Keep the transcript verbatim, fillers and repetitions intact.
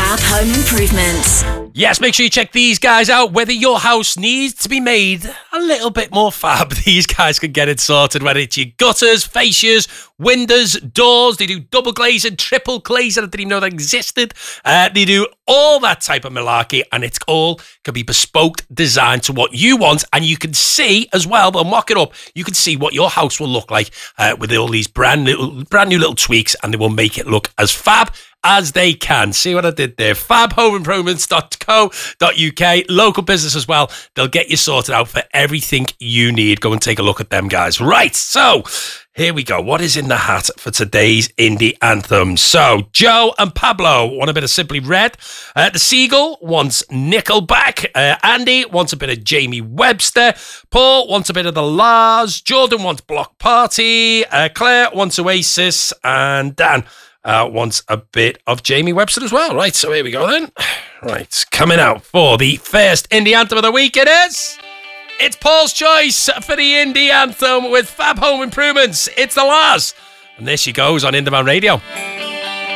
Fab Home Improvement. Yes, make sure you check these guys out. Whether your house needs to be made a little bit more fab, these guys can get it sorted. Whether it's your gutters, fascias, windows, doors, they do double glazing, triple glazing. I didn't even know that existed. Uh, they do all that type of malarkey, and it's all can be bespoke designed to what you want. And you can see as well, they'll mock it up, you can see what your house will look like uh, with all these brand new, brand new little tweaks, and they will make it look as fab as they can. See what I did there? fab home improvements dot co dot uk. Local business as well. They'll get you sorted out for everything you need. Go and take a look at them, guys. Right, so here we go. What is in the hat for today's indie anthem? So, Joe and Pablo want a bit of Simply Red. Uh, the Seagull wants Nickelback. Uh, Andy wants a bit of Jamie Webster. Paul wants a bit of The Lars. Jordan wants Block Party. Uh, Claire wants Oasis. And Dan Uh, wants a bit of Jamie Webster as well. Right, so here we go then. Right, coming out for the first indie anthem of the week, it is... It's Paul's choice for the indie anthem with Fab Home Improvements. It's The Lars. And there she goes on Indie Man Radio.